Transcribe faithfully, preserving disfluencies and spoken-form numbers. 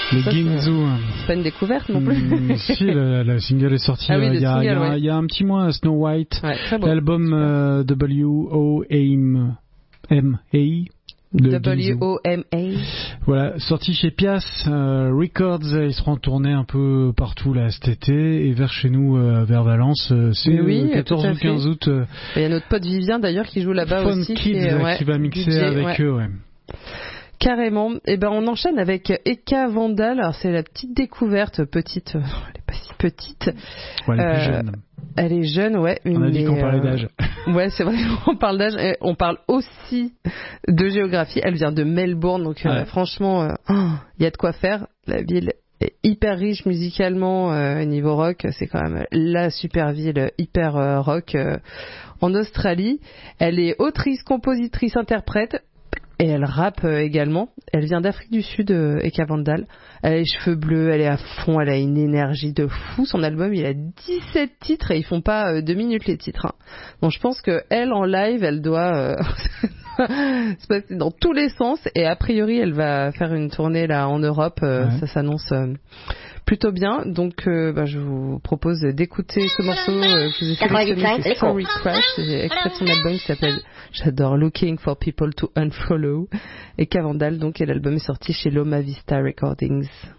Le Ça, Ginzu. C'est pas une découverte non plus. Mmh, si, le, le single est sorti ah oui, euh, il y, single, y, ouais. y a un petit mois, Snow White. Ouais, très beau. L'album euh, W O M A W O M A Voilà, sorti chez Pias euh, Records. Ils seront tournés un peu partout là cet été et vers chez nous, euh, vers Valence. Euh, c'est oui, euh, quatorze ou quinze août. Euh, il y a notre pote Vivien d'ailleurs qui joue là-bas Fun aussi. Kids, qui, est, ouais, qui va mixer D J, avec ouais. eux. Ouais. Carrément. Et ben on enchaîne avec Eka Vandal. Alors c'est la petite découverte, petite. Elle est pas si petite. Ouais, elle est euh, plus jeune. Elle est jeune, ouais. On a dit qu'on parlait d'âge. Euh, ouais, c'est vrai, on parle d'âge. Et on parle aussi de géographie. Elle vient de Melbourne, donc euh, ouais. franchement, il euh, oh, y a de quoi faire. La ville est hyper riche musicalement euh, niveau rock. C'est quand même la super ville hyper euh, rock euh, en Australie. Elle est autrice, compositrice, interprète. Et elle rappe euh, également. Elle vient d'Afrique du Sud, euh, Eka Vandal. Elle a les cheveux bleus, elle est à fond, elle a une énergie de fou. Son album, il a dix-sept titres et ils font pas euh, deux minutes les titres. Hein. Donc je pense que elle en live, elle doit euh, se passer dans tous les sens. Et a priori, elle va faire une tournée là en Europe. Euh, ouais. Ça s'annonce euh, plutôt bien. Donc euh, bah, je vous propose d'écouter ce morceau euh, que j'ai sélectionné, c'est Sorry Crash. C'est extrait de son album qui s'appelle, j'adore, Looking for People to Unfollow. Et Eka Vandal, donc, et l'album est sorti chez Loma Vista Recordings.